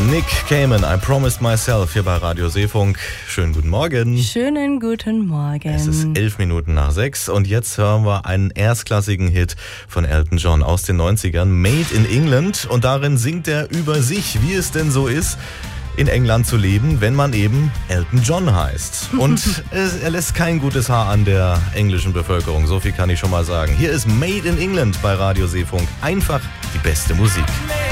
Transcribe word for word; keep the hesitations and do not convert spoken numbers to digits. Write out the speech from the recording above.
Nick Cayman, I Promised Myself hier bei Radio Seefunk. Schönen guten Morgen. Schönen guten Morgen. Es ist elf Minuten nach sechs und jetzt hören wir einen erstklassigen Hit von Elton John aus den neunzigern, Made in England. Und darin singt er über sich, wie es denn so ist, in England zu leben, wenn man eben Elton John heißt. Und er lässt kein gutes Haar an der englischen Bevölkerung, so viel kann ich schon mal sagen. Hier ist Made in England bei Radio Seefunk. Einfach die beste Musik.